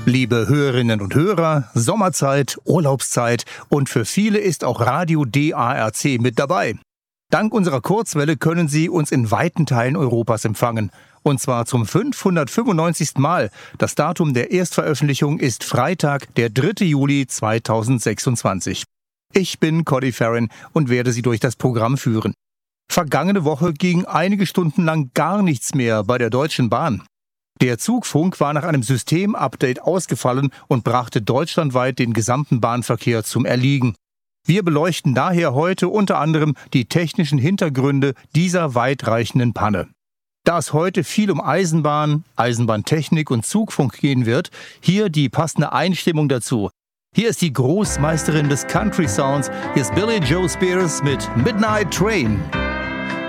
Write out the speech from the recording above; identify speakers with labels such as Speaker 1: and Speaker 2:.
Speaker 1: Liebe Hörerinnen und Hörer, Sommerzeit, Urlaubszeit und für viele ist auch Radio DARC mit dabei. Dank unserer Kurzwelle können Sie uns in weiten Teilen Europas empfangen. Und zwar zum 595. Mal. Das Datum der Erstveröffentlichung ist Freitag, der 3. Juli 2026. Ich bin Cody Farron und werde Sie durch das Programm führen. Vergangene Woche ging einige Stunden lang gar nichts mehr bei der Deutschen Bahn. Der Zugfunk war nach einem Systemupdate ausgefallen und brachte deutschlandweit den gesamten Bahnverkehr zum Erliegen. Wir beleuchten daher heute unter anderem die technischen Hintergründe dieser weitreichenden Panne. Da es heute viel um Eisenbahn, Eisenbahntechnik und Zugfunk gehen wird, hier die passende Einstimmung dazu. Hier ist die Großmeisterin des Country Sounds, hier ist Billie Joe Spears mit Midnight Train.